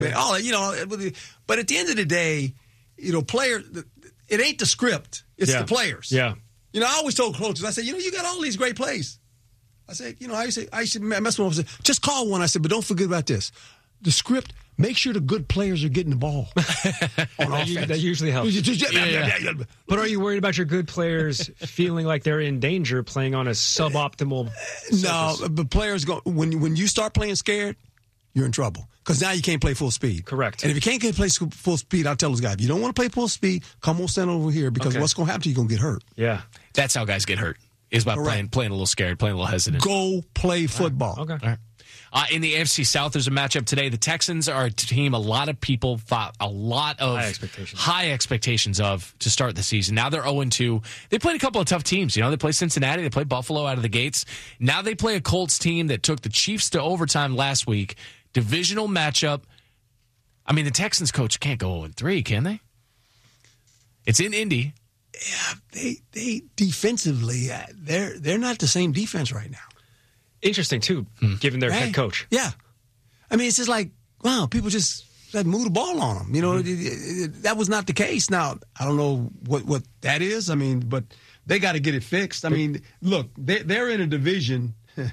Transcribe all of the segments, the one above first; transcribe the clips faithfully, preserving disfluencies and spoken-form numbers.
Oh, you know, but at the end of the day, you know, player, it ain't the script. It's yeah. the players. Yeah. You know, I always told coaches, I said, you know, you got all these great plays. I said, you know, I used to, I used to mess with them. I said, just call one. I said, but don't forget about this. The script, make sure the good players are getting the ball on offense. That usually helps. Yeah, yeah, yeah. But are you worried about your good players feeling like they're in danger playing on a suboptimal surface? No, but players go when when you start playing scared, you're in trouble because now you can't play full speed. Correct. And if you can't play full speed, I'll tell those guys, if you don't want to play full speed, come on, stand over here because okay. what's going to happen to you? You're going to get hurt. Yeah. That's how guys get hurt. Is by Correct. playing playing a little scared, playing a little hesitant. Go play football. All right. Okay. All right. Uh, in the A F C South, there's a matchup today. The Texans are a team a lot of people thought a lot of high expectations, high expectations of to start the season. Now they're oh and two. They played a couple of tough teams. You know, they played Cincinnati. They played Buffalo out of the gates. Now they play a Colts team that took the Chiefs to overtime last week. Divisional matchup. I mean, the Texans coach can't go oh and three, can they? It's in Indy. Yeah, they they defensively, uh, they're they're not the same defense right now. Interesting, too, hmm. given their right? head coach. Yeah. I mean, it's just like, wow, people just like, move the ball on them. You know, mm-hmm. it, it, it, that was not the case. Now, I don't know what, what that is. I mean, but they got to get it fixed. I mean, look, they're, they're in a division. uh,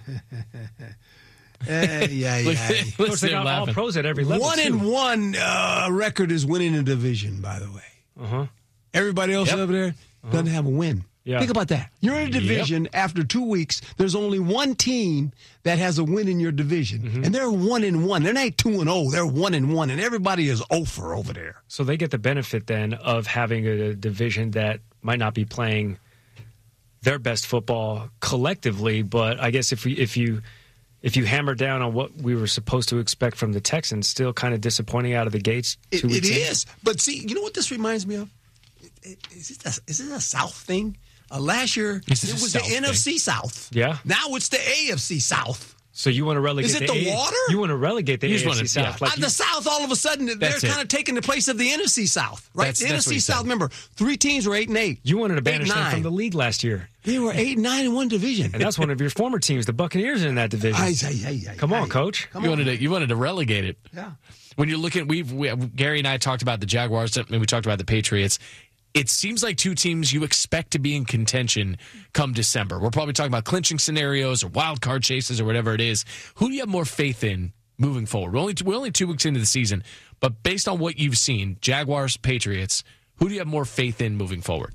yeah, yeah. Coach, they got all pros at every level, One too. and one uh, record is winning a division, by the way. Uh-huh. Everybody else yep. over there uh-huh. doesn't have a win. Yeah. Think about that. You're in a division yep. after two weeks. There's only one team that has a win in your division, mm-hmm. and they're one and one. They're not two and zero. They're one and one, and everybody is over over there. So they get the benefit then of having a division that might not be playing their best football collectively. But I guess if we, if you if you hammer down on what we were supposed to expect from the Texans, still kind of disappointing out of the gates. It, two it weeks is. But see, you know what this reminds me of? Is it a, is it a South thing? Uh, last year, it was the N F C South. Yeah. Now it's the A F C South. So you want to relegate Is it the, the A- water? You want to relegate the You A F C wanna, South. yeah. Like uh, you, the South, all of a sudden, they're That's kind it. of taking the place of the N F C South, right? That's- the that's N F C what he South, said. remember, three teams were eight and eight. you wanted to banish eight, them nine. from the league last year. They were eight and nine in one division. And that's one of your former teams. The Buccaneers are in that division. Aye, aye, aye, aye, Come on, aye. Coach. Come You on. wanted to you wanted to relegate it. Yeah. When you're looking, we've we, Gary and I talked about the Jaguars, and we talked about the Patriots. It seems like two teams you expect to be in contention come December. We're probably talking about clinching scenarios or wild card chases or whatever it is. Who do you have more faith in moving forward? We're only we're only two weeks into the season, but based on what you've seen, Jaguars, Patriots, who do you have more faith in moving forward?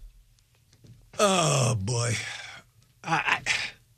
Oh boy, I I,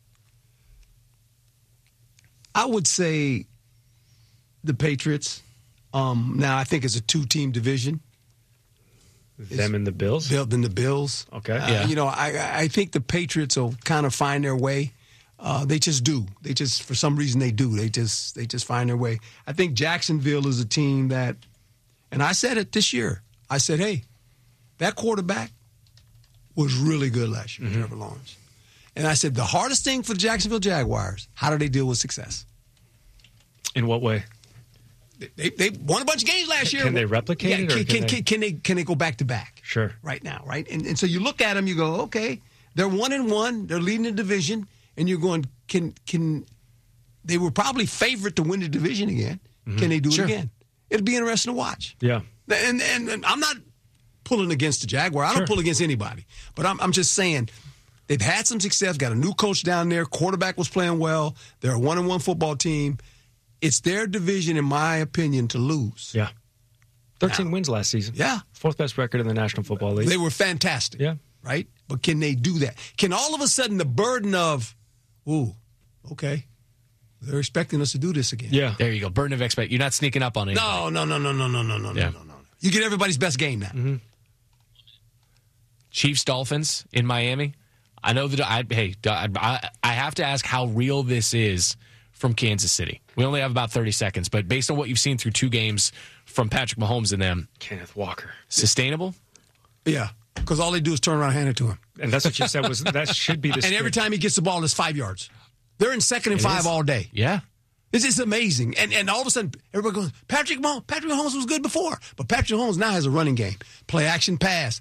I would say the Patriots. Um, now I think it's a two-team division. Them and the Bills? Built in the Bills. Okay. Uh, Yeah. You know, I I think the Patriots will kind of find their way. Uh, they just do. They just, for some reason, they do. They just they just find their way. I think Jacksonville is a team that, and I said it this year. I said, hey, that quarterback was really good last year, mm-hmm. Trevor Lawrence. And I said, the hardest thing for the Jacksonville Jaguars, how do they deal with success? In what way? They they won a bunch of games last year. Can they replicate yeah, it? Or Can, can, can, they... can they can they go back to back? Sure. Right now, right? And and so you look at them, you go, okay, they're one and one, they're leading the division, and you're going, can can they were probably favorite to win the division again? Mm-hmm. Can they do Sure. it again? It'll be interesting to watch. Yeah. And and, and I'm not pulling against the Jaguar. I don't Sure. pull against anybody, but I'm I'm just saying. They've had some success, got a new coach down there. Quarterback was playing well. They're a one and one football team. It's their division, in my opinion, to lose. Yeah. thirteen Now, wins last season. Yeah. Fourth best record in the National Football League. They were fantastic. Yeah. Right? But can they do that? Can all of a sudden the burden of, ooh, okay, they're expecting us to do this again. Yeah. There you go. Burden of expect. You're not sneaking up on it. No, no, no, no, no, no, no, no, Yeah. no, no, no. You get everybody's best game now. Mm-hmm. Chiefs Dolphins in Miami. I know that I hey I, I have to ask how real this is from Kansas City. We only have about thirty seconds, but based on what you've seen through two games from Patrick Mahomes and them, Kenneth Walker. sustainable? Yeah, because all they do is turn around and hand it to him. And that's what you said was that should be the And script. every time he gets the ball, it's five yards. They're in second and It five is. all day. Yeah. This is amazing. And and all of a sudden, everybody goes, Patrick Mahomes, Patrick Mahomes was good before. But Patrick Mahomes now has a running game. Play action pass.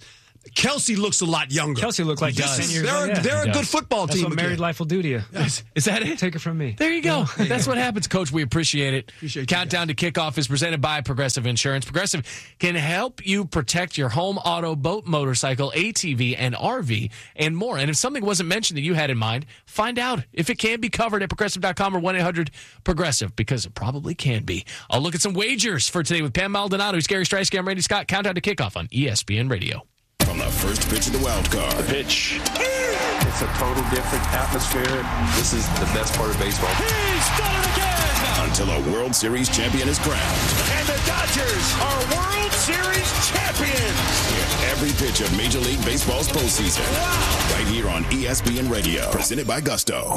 Kelsey looks a lot younger. Kelsey looked like He he's does. ten years They're, old, yeah. they're a He good does. football That's team. what married again. life will do to you. Is, is that it? Take it from me. There you go. That's what happens, Coach. We appreciate it. Appreciate you Countdown to Kickoff is presented by Progressive Insurance. Progressive can help you protect your home, auto, boat, motorcycle, A T V, and R V, and more. And if something wasn't mentioned that you had in mind, find out if it can be covered at progressive dot com or one eight hundred progressive, because it probably can be. I'll look at some wagers for today with Pam Maldonado, who's Gary Streisky. I'm Randy Scott. Countdown to Kickoff on E S P N Radio. From the first pitch of the wild card. Pitch. It's a total different atmosphere. This is the best part of baseball. He's done it again! Until a World Series champion is crowned. And the Dodgers are World Series champions! Hear every pitch of Major League Baseball's postseason. Wow! Right here on E S P N Radio. Presented by Gusto.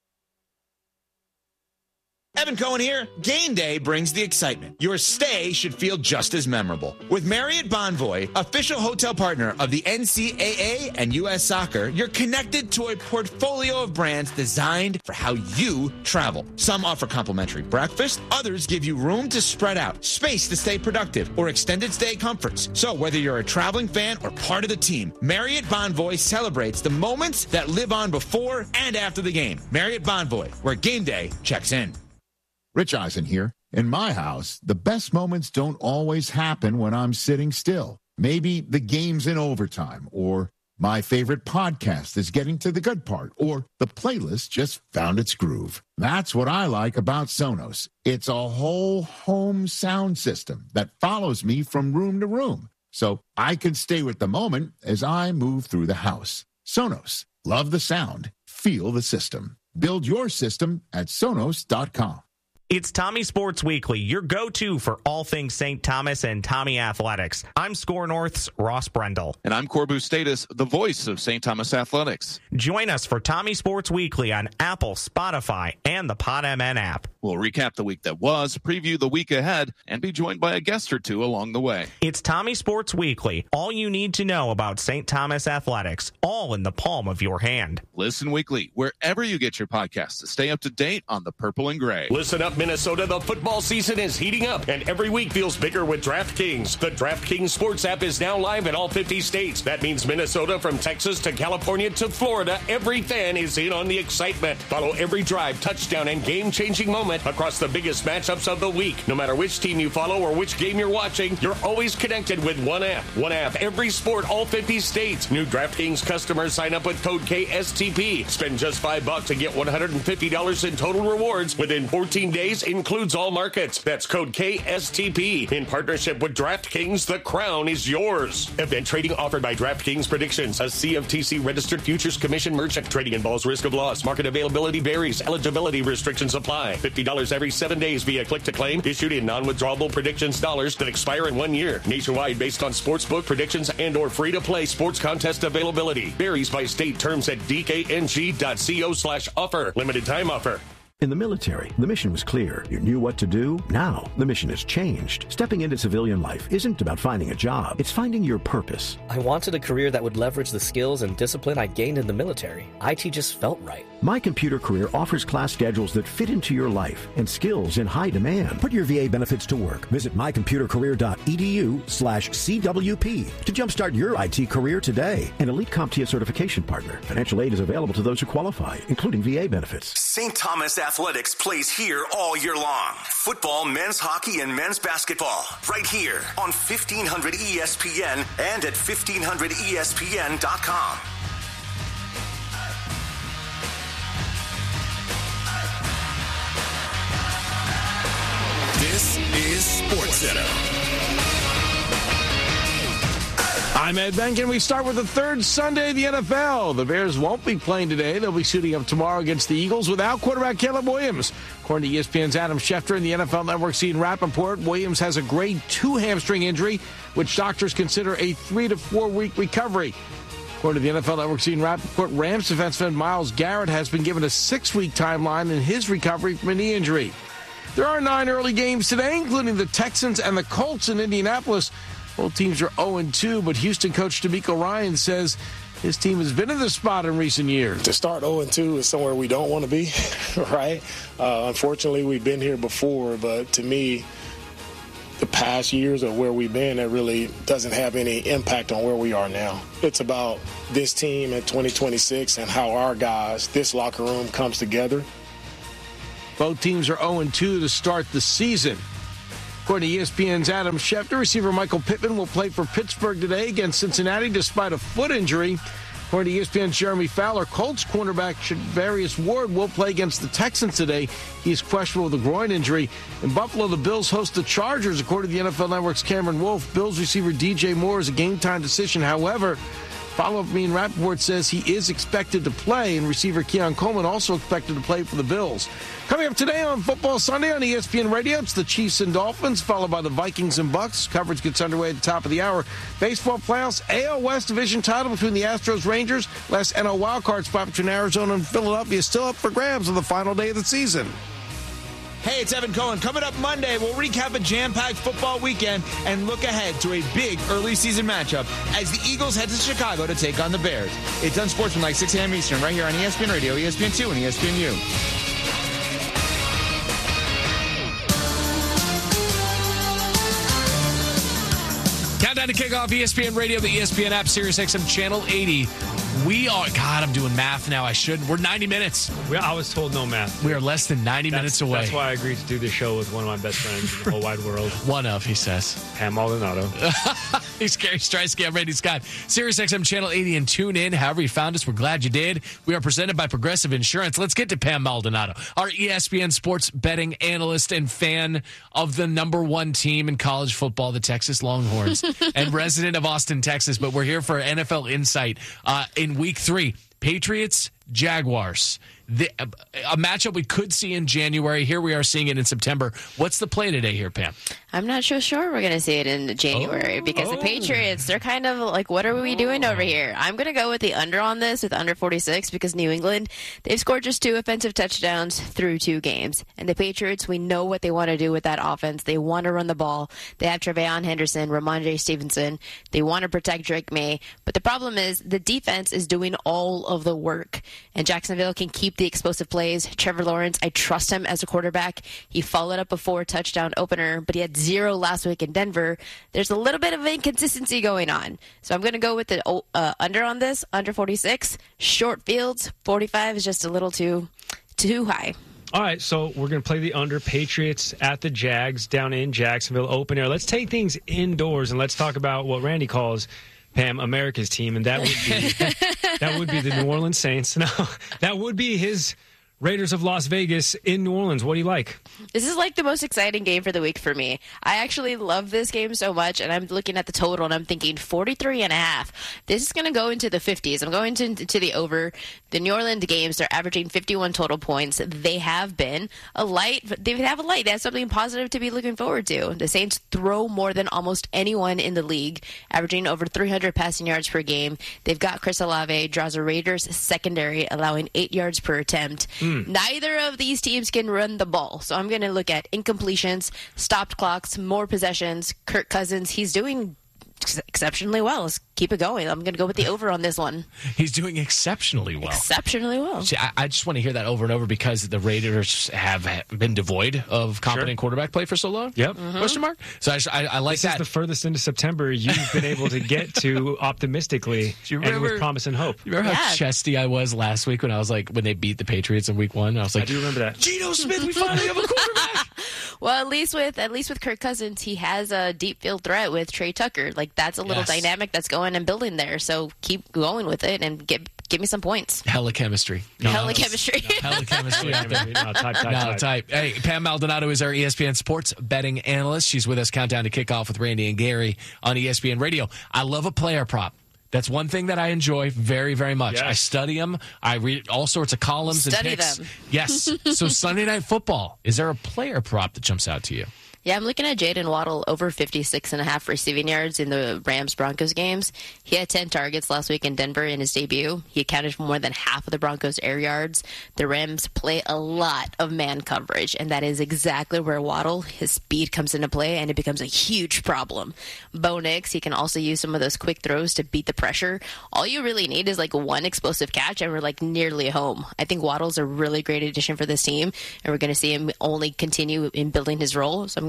Evan Cohen here. Game day brings the excitement. Your stay should feel just as memorable. With Marriott Bonvoy, official hotel partner of the N C double A and U S Soccer, you're connected to a portfolio of brands designed for how you travel. Some offer complimentary breakfast, others give you room to spread out, space to stay productive, or extended stay comforts. So whether you're a traveling fan or part of the team, Marriott Bonvoy celebrates the moments that live on before and after the game. Marriott Bonvoy, where game day checks in. Rich Eisen here. In my house, the best moments don't always happen when I'm sitting still. Maybe the game's in overtime, or my favorite podcast is getting to the good part, or the playlist just found its groove. That's what I like about Sonos. It's a whole home sound system that follows me from room to room, so I can stay with the moment as I move through the house. Sonos. Love the sound. Feel the system. Build your system at sonos dot com. It's Tommy Sports Weekly, your go-to for all things Saint Thomas and Tommy Athletics. I'm Score North's Ross Brendel. And I'm Corbu Status, the voice of Saint Thomas Athletics. Join us for Tommy Sports Weekly on Apple, Spotify, and the PodMN app. We'll recap the week that was, preview the week ahead, and be joined by a guest or two along the way. It's Tommy Sports Weekly, all you need to know about Saint Thomas Athletics, all in the palm of your hand. Listen weekly, wherever you get your podcasts, to stay up to date on the purple and gray. Listen up, Minnesota. The football season is heating up, and every week feels bigger with DraftKings. The DraftKings Sports app is now live in all fifty states. That means Minnesota, from Texas to California to Florida, every fan is in on the excitement. Follow every drive, touchdown, and game-changing moment across the biggest matchups of the week. No matter which team you follow or which game you're watching, you're always connected with one app. One app, every sport, all fifty states. New DraftKings customers sign up with code K S T P. Spend just five bucks and get one hundred fifty dollars in total rewards within fourteen days, includes all markets. That's code K S T P. In partnership with DraftKings, the crown is yours. Event trading offered by DraftKings Predictions, a C F T C registered futures commission merchant. Trading involves risk of loss. Market availability varies. Eligibility restrictions apply. fifty dollars every seven days via click to claim. Issued in non-withdrawable predictions dollars that expire in one year. Nationwide based on sportsbook predictions and or free-to-play sports contest availability. Varies by state. Terms at D K N G dot co slash offer. Limited time offer. In the military, the mission was clear. You knew what to do. Now, the mission has changed. Stepping into civilian life isn't about finding a job. It's finding your purpose. I wanted a career that would leverage the skills and discipline I gained in the military. I T just felt right. My Computer Career offers class schedules that fit into your life and skills in high demand. Put your V A benefits to work. Visit my computer career dot e d u slash C W P to jumpstart your I T career today. An Elite CompTIA certification partner. Financial aid is available to those who qualify, including V A benefits. Saint Thomas Athletics plays here all year long. Football, men's hockey, and men's basketball. Right here on fifteen hundred E S P N and at fifteen hundred E S P N dot com. This is SportsCenter. I'm Ed Benkin. We start with the third Sunday of the N F L. The Bears won't be playing today. They'll be suiting up tomorrow against the Eagles without quarterback Caleb Williams. According to E S P N's Adam Schefter and the N F L Network's Ian Rappaport, Williams has a grade two hamstring injury, which doctors consider a three to four week recovery. According to the N F L Network's Ian Rappaport, Rams defenseman Myles Garrett has been given a six-week timeline in his recovery from a knee injury. There are nine early games today, including the Texans and the Colts in Indianapolis. Both teams are oh and two, but Houston coach DeMeco Ryan says his team has been in this spot in recent years. To start oh and two is somewhere we don't want to be, right? Uh, unfortunately, we've been here before, but to me, the past years of where we've been, that really doesn't have any impact on where we are now. It's about this team in twenty twenty-six and how our guys, this locker room, comes together. Both teams are oh and two to start the season. According to E S P N's Adam Schefter, receiver Michael Pittman will play for Pittsburgh today against Cincinnati despite a foot injury. According to E S P N's Jeremy Fowler, Colts cornerback Charvarius Ward will play against the Texans today. He's questionable with a groin injury. In Buffalo, the Bills host the Chargers. According to the N F L Network's Cameron Wolfe, Bills receiver D J Moore is a game-time decision. However, follow-up Mean Rappaport says he is expected to play, and receiver Keon Coleman also expected to play for the Bills. Coming up today on Football Sunday on E S P N Radio, it's the Chiefs and Dolphins, followed by the Vikings and Bucks. Coverage gets underway at the top of the hour. Baseball playoffs, A L West division title between the Astros Rangers. Last N L wildcard spot between Arizona and Philadelphia is still up for grabs on the final day of the season. Hey, it's Evan Cohen. Coming up Monday, we'll recap a jam-packed football weekend and look ahead to a big early season matchup as the Eagles head to Chicago to take on the Bears. It's Unsportsmanlike, six a.m. Eastern, right here on E S P N Radio, E S P N two, and E S P N U. Countdown to kick off E S P N Radio, the E S P N app, Sirius X M Channel eighty. We are, God, I'm doing math now. I shouldn't. We're ninety minutes. We, I was told no math. We are less than ninety that's, minutes away. That's why I agreed to do this show with one of my best friends in the whole wide world. One of, he says. Pam Maldonado. He's Gary Streisky. I'm Randy Scott. Sirius X M Channel eighty, and tune in. However you found us, we're glad you did. We are presented by Progressive Insurance. Let's get to Pam Maldonado, our E S P N sports betting analyst and fan of the number one team in college football, the Texas Longhorns, and resident of Austin, Texas. But we're here for N F L Insight uh, in week three. Patriots, Jaguars. The, a matchup we could see in January. Here we are seeing it in September. What's the play today here, Pam? I'm not so sure we're going to see it in January oh, because oh. the Patriots, they're kind of like, what are we doing over here? I'm going to go with the under on this with under forty-six because New England, they've scored just two offensive touchdowns through two games. And the Patriots, we know what they want to do with that offense. They want to run the ball. They have Tre'Veon Henderson, Ramondre Stevenson. They want to protect Drake May. But the problem is the defense is doing all of the work. And Jacksonville can keep the explosive plays. Trevor Lawrence, I trust him as a quarterback. He followed up a four touchdown opener, but he had zero last week in Denver. There's a little bit of inconsistency going on. So I'm going to go with the uh, under on this, under forty-six. Short fields, forty-five is just a little too too high. All right, so we're going to play the under. Patriots at the Jags down in Jacksonville, open air. Let's take things indoors and let's talk about what Randy calls, Pam, America's team, and that would be that would be the New Orleans Saints. No, that would be his Raiders of Las Vegas in New Orleans. What do you like? This is like the most exciting game for the week for me. I actually love this game so much, and I'm looking at the total, and I'm thinking forty-three and a half. This is going to go into the fifties. I'm going to, to the over. The New Orleans games, they're averaging fifty-one total points. They have been a light. They have a light. They have something positive to be looking forward to. The Saints throw more than almost anyone in the league, averaging over three hundred passing yards per game. They've got Chris Olave, draws a Raiders secondary, allowing eight yards per attempt. Mm. Neither of these teams can run the ball. So I'm going to look at incompletions, stopped clocks, more possessions. Kirk Cousins, he's doing exceptionally well. Let's keep it going. I'm going to go with the over on this one. He's doing exceptionally well. Exceptionally well. See, I, I just want to hear that over and over because the Raiders have been devoid of competent sure. quarterback play for so long. Yep. Mm-hmm. Question mark? So I, just, I, I like this that. This is the furthest into September you've been able to get to optimistically you remember, and with promise and hope. You remember yeah. how chesty I was last week when I was like, when they beat the Patriots in week one? I was like, I do remember that. Geno Smith, we finally have a quarterback. Well, at least with at least with Kirk Cousins, he has a deep field threat with Trey Tucker. Like that's a little yes. dynamic that's going and building there. So keep going with it and get give me some points. Hella chemistry. No, Hella chemistry. No, hella chemistry. no, type, type, no, type. type. Hey, Pam Maldonado is our E S P N sports betting analyst. She's with us countdown to kickoff with Randy and Gary on E S P N Radio. I love a player prop. That's one thing that I enjoy very, very much. Yes. I study them. I read all sorts of columns study and picks. them. Yes. So Sunday Night Football. Is there a player prop that jumps out to you? Yeah, I'm looking at Jaden Waddle over fifty-six and a half receiving yards in the Rams-Broncos games. He had ten targets last week in Denver in his debut. He accounted for more than half of the Broncos' air yards. The Rams play a lot of man coverage, and that is exactly where Waddle, his speed comes into play, and it becomes a huge problem. Bo Nix, he can also use some of those quick throws to beat the pressure. All you really need is like one explosive catch, and we're like nearly home. I think Waddle's a really great addition for this team, and we're going to see him only continue in building his role. So I'm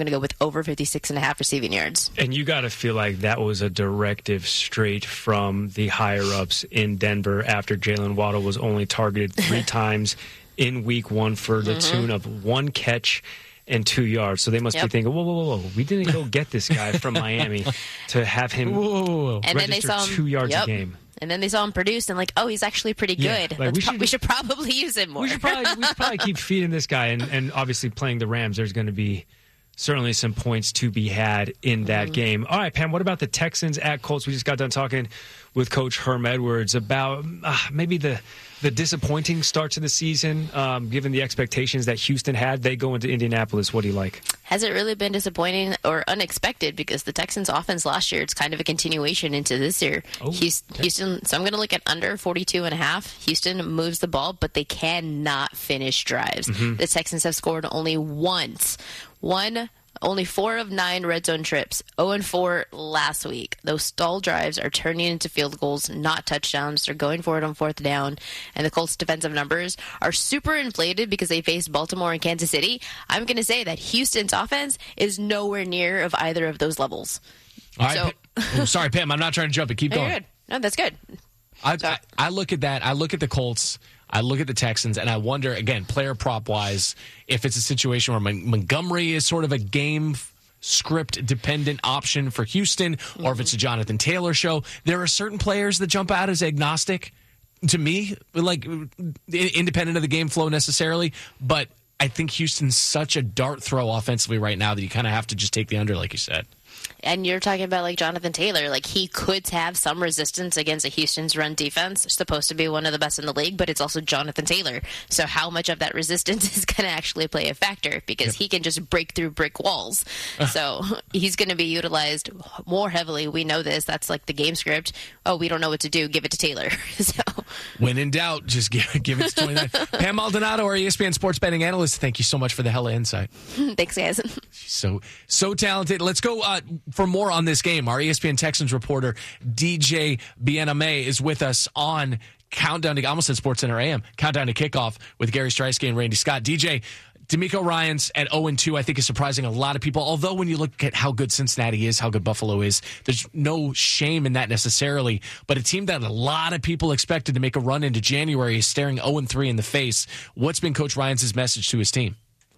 going to go with over fifty-six and a half receiving yards. And you got to feel like that was a directive straight from the higher-ups in Denver after Jalen Waddle was only targeted three times in week one for the mm-hmm. tune of one catch and two yards. So they must yep. be thinking, whoa, whoa, whoa, whoa, we didn't go get this guy from Miami to have him whoa, whoa, whoa. And register then they saw him, two yards yep. a game. And then they saw him produce and like, oh, he's actually pretty yeah, good. like we, pro- should, we should probably use him more. We should probably, we should probably keep feeding this guy. And, and obviously playing the Rams, there's going to be certainly some points to be had in that mm-hmm. game. All right, Pam, what about the Texans at Colts? We just got done talking with Coach Herm Edwards about uh, maybe the the disappointing start to the season, um, given the expectations that Houston had. They go into Indianapolis. What do you like? Has it really been disappointing or unexpected? Because the Texans' offense last year, it's kind of a continuation into this year. Oh, Houston, okay. Houston, so I'm going to look at under forty-two and a half. Houston moves the ball, but they cannot finish drives. Mm-hmm. The Texans have scored only once. One Only four of nine red zone trips, oh and four last week. Those stall drives are turning into field goals, not touchdowns. They're going for it on fourth down. And the Colts' defensive numbers are super inflated because they faced Baltimore and Kansas City. I'm going to say that Houston's offense is nowhere near of either of those levels. All right. So, oh, sorry, Pam. I'm not trying to jump it. Keep going. You're good. No, that's good. I, I, I look at that. I look at the Colts. I look at the Texans, and I wonder, again, player prop-wise, if it's a situation where Mon- Montgomery is sort of a game script-dependent option for Houston, mm-hmm. or if it's a Jonathan Taylor show. There are certain players that jump out as agnostic to me, like independent of the game flow necessarily, but I think Houston's such a dart throw offensively right now that you kind of have to just take the under, like you said. And you're talking about like Jonathan Taylor, like he could have some resistance against a Houston's run defense. It's supposed to be one of the best in the league, but it's also Jonathan Taylor. So how much of that resistance is going to actually play a factor? Because yep. he can just break through brick walls. Uh. So he's going to be utilized more heavily. We know this. That's like the game script. Oh, we don't know what to do. Give it to Taylor. So when in doubt, just give, give it to twenty-nine. Pam Maldonado, our E S P N sports betting analyst. Thank you so much for the hella insight. Thanks, guys. She's so so talented. Let's go. Uh, For more on this game, our E S P N Texans reporter D J Biename is with us on Countdown to, I almost said SportsCenter A M, Countdown to Kickoff with Gary Streisky and Randy Scott. D J, DeMeco Ryans at oh and two, I think is surprising a lot of people. Although when you look at how good Cincinnati is, how good Buffalo is, there's no shame in that necessarily. But a team that a lot of people expected to make a run into January is staring oh and three in the face. What's been Coach Ryans' message to his team?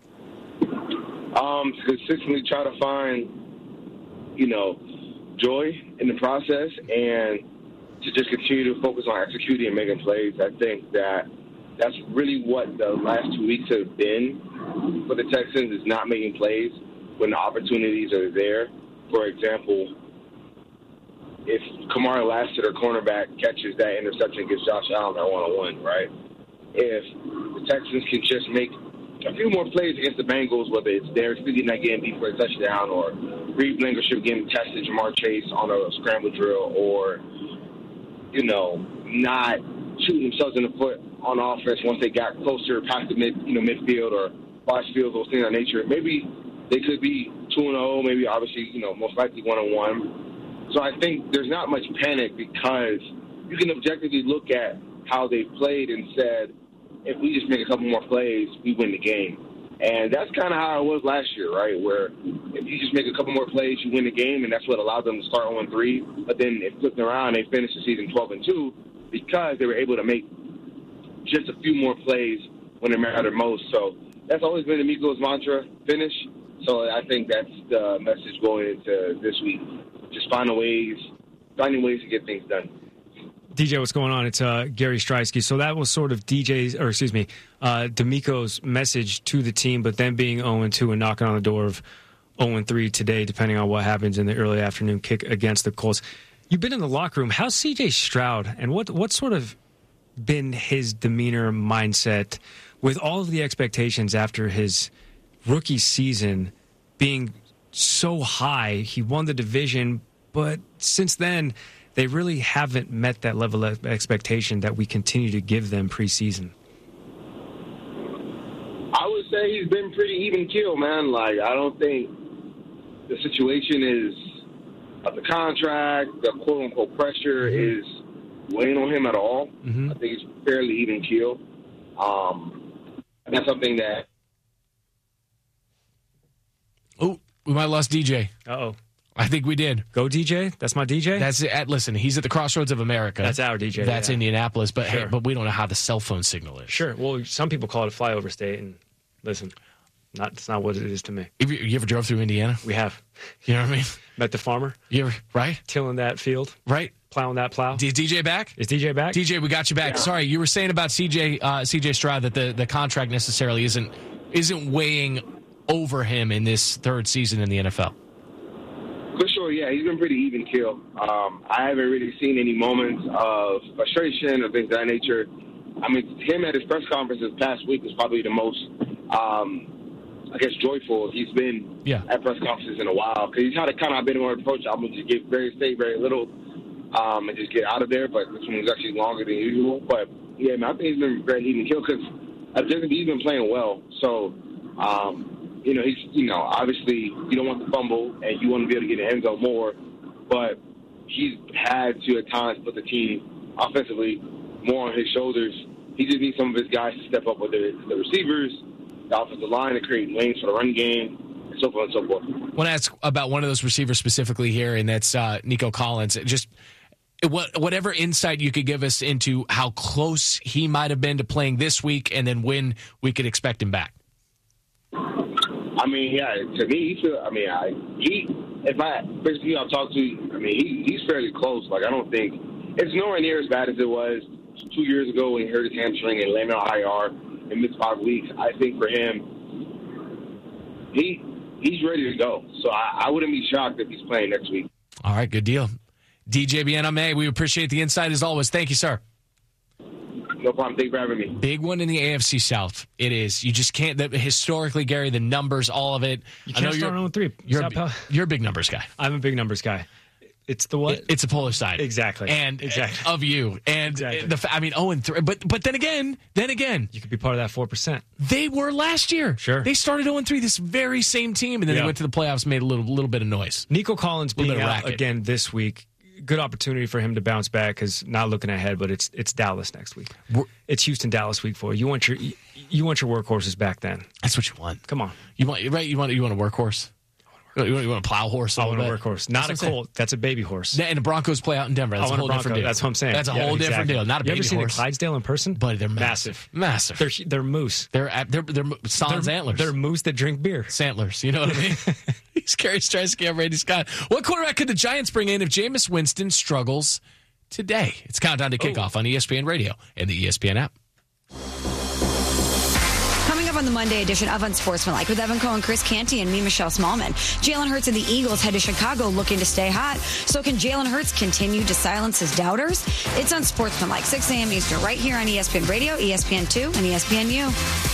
Um, to consistently try to find, you know, joy in the process and to just continue to focus on executing and making plays. I think that that's really what the last two weeks have been for the Texans, is not making plays when the opportunities are there. For example, if Kamari Lassiter, cornerback, catches that interception against Josh Allen at one-on-one, right? If the Texans can just make a few more plays against the Bengals, whether it's Derek Stingley not getting beat for a touchdown, or Reed Blankenship getting tested, Jamar Chase on a scramble drill, or, you know, not shooting themselves in the foot on offense once they got closer past the mid, you know, midfield or box field, those things of that nature. Maybe they could be two and oh, maybe obviously, you know, most likely one and one. So I think there's not much panic because you can objectively look at how they played and said, if we just make a couple more plays, we win the game. And that's kind of how it was last year, right, where if you just make a couple more plays, you win the game, and that's what allowed them to start oh and three. But then it flipped around, they finished the season twelve and two because they were able to make just a few more plays when it mattered most. So that's always been DeMeco's mantra, finish. So I think that's the message going into this week. Just finding ways, finding ways to get things done. D J, what's going on? It's uh, Gary Streisky. So that was sort of D J's, or excuse me, uh, DeMeco's message to the team, but then being oh and two and knocking on the door of oh and three today, depending on what happens in the early afternoon kick against the Colts. You've been in the locker room. How's C J Stroud, and what what's sort of been his demeanor, mindset, with all of the expectations after his rookie season being so high? He won the division, but since then, they really haven't met that level of expectation that we continue to give them preseason. I would say he's been pretty even keel, man. Like, I don't think the situation is of the contract, the quote-unquote pressure mm-hmm. is weighing on him at all. Mm-hmm. I think he's fairly even keel. Um, that's something that... Oh, We might have lost D J. Uh-oh. I think we did. Go D J? That's my D J? That's it. Listen, he's at the Crossroads of America. That's our D J. That's yeah. Indianapolis, but Sure. hey, but we don't know how the cell phone signal is. Sure. Well, some people call it a flyover state, and listen, not it's not what it is to me. Have you, you ever drove through Indiana? We have. You know what I mean? Met the farmer. You ever, right? Tilling that field. Right. Plowing that plow. Is D J back? Is D J back? D J, we got you back. Yeah. Sorry, you were saying about C J uh, C J Stroud that the, the contract necessarily isn't isn't weighing over him in this third season in the N F L. For sure, yeah, he's been pretty even keel. Um, I haven't really seen any moments of frustration or things of that nature. I mean, him at his press conference this past week was probably the most, um, I guess, joyful he's been yeah. at press conferences in a while. Because he's had a kind of been more approach. I'm going to just get very, say very little um, and just get out of there. But this one was actually longer than usual. But, yeah, man, I think he's been very even keel because he's been playing well. So, um, You know, he's, you know, obviously you don't want to fumble and you want to be able to get in the end zone more, but he's had to at times put the team offensively more on his shoulders. He just needs some of his guys to step up with the, the receivers, the offensive line to create lanes for the run game, and so forth and so forth. I want to ask about one of those receivers specifically here, and that's uh, Nico Collins. Just what, whatever insight you could give us into how close he might have been to playing this week and then when we could expect him back. I mean, yeah, to me, he feel, I mean, I, he, if I, basically I've talked to, I mean, he, he's fairly close. Like, I don't think, it's nowhere near as bad as it was two years ago when he hurt his hamstring and landed on I R and missed five weeks. I think for him, he, he's ready to go. So I, I wouldn't be shocked if he's playing next week. All right, good deal. D J Biename, we appreciate the insight as always. Thank you, sir. No problem. Thank you for having me. Big one in the A F C South. It is. You just can't. The, historically, Gary, the numbers, all of it. You can't I know start you're, on three. You're, a, you're a big numbers guy. I'm a big numbers guy. It's the what? It, it's a polar side. Exactly. And exactly. of you. And exactly. the I mean, oh and three. But but then again, then again, you could be part of that four percent. They were last year. Sure. They started oh and three. This very same team, and then yeah. they went to the playoffs, made a little little bit of noise. Nico Collins being out racket. again this week. Good opportunity for him to bounce back because not looking ahead, but it's it's Dallas next week. We're, it's Houston Dallas week four. You want your you want your workhorses back then. That's what you want. Come on, you want right. You want you want a workhorse. You want, you want a plow horse. A I want bit. a workhorse, not That's a colt. That's a baby horse. And the Broncos play out in Denver. That's I a whole a different deal. That's what I'm saying. That's a yeah, whole exactly. different deal. Not a you baby ever seen horse. a Clydesdale in person? Buddy, they're massive, massive. massive. They're they're moose. They're they're they're, they're sans they're, antlers. They're moose that drink beer. Santlers. You know what I mean? He's Gary Streisky. I'm Randy Scott. What quarterback could the Giants bring in if Jameis Winston struggles today? It's Countdown to Kickoff oh. on E S P N Radio and the E S P N app. Coming up on the Monday edition of Unsportsmanlike with Evan Cohen, Chris Canty, and me, Michelle Smallman. Jalen Hurts and the Eagles head to Chicago looking to stay hot. So can Jalen Hurts continue to silence his doubters? It's Unsportsmanlike, six a.m. Eastern, right here on E S P N Radio, E S P N two, and E S P N U.